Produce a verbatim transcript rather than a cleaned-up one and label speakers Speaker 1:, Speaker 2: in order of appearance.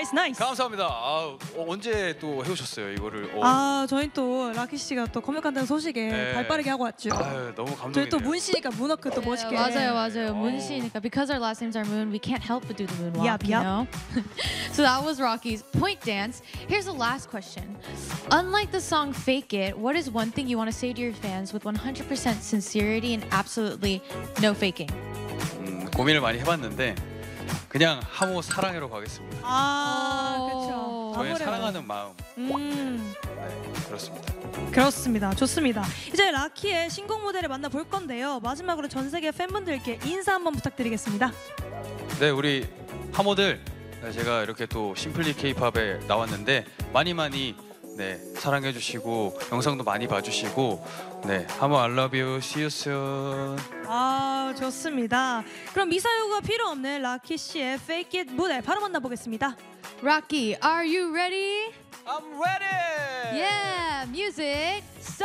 Speaker 1: 나이스 나이스.
Speaker 2: 감사합니다. 아, 어, 언제 또 해오셨어요 이거를? 어.
Speaker 1: 아 저희 또 라키 씨가 또 컴백한다는 소식에
Speaker 2: 네.
Speaker 1: 발빠르게 하고 왔죠.
Speaker 2: 아유, 너무 감동이네요.
Speaker 1: 저희 또 문 씨니까 문워크 또 멋있게.
Speaker 3: 맞아요, 맞아요. 문
Speaker 2: 오.
Speaker 3: 씨니까 because our last names are Moon, we can't help but do the moonwalk.
Speaker 1: Yup,
Speaker 3: you
Speaker 1: yup.
Speaker 3: know. So that was Rocky's point dance. Here's the last question. Unlike the song "Fake It," what is one thing you want to say to your fans with one hundred percent sincerity and absolutely no faking?
Speaker 2: 음, 고민을 많이 해봤는데 그냥 하모 사랑해로 가겠습니다.
Speaker 1: 아
Speaker 3: 오.
Speaker 1: 그렇죠.
Speaker 2: 저의
Speaker 1: 아무래도.
Speaker 2: 사랑하는 마음.
Speaker 1: 음
Speaker 2: 네, 그렇습니다.
Speaker 1: 그렇습니다. 좋습니다. 이제 라키의 신곡 무대를 만나볼 건데요. 마지막으로 전 세계 팬분들께 인사 한번 부탁드리겠습니다.
Speaker 2: 네, 우리 하모들, 네, 제가 이렇게 또 심플리 K-팝에 나왔는데 많이 많이 네, 사랑해 주시고 영상도 많이 봐주시고 네, 하모 I love you, see you soon.
Speaker 1: 아 좋습니다. 그럼 미사유가 필요 없는 라키 씨의 Fake It 무대 바로 만나보겠습니다.
Speaker 3: Rocky, are you ready?
Speaker 2: I'm ready.
Speaker 3: Yeah, music.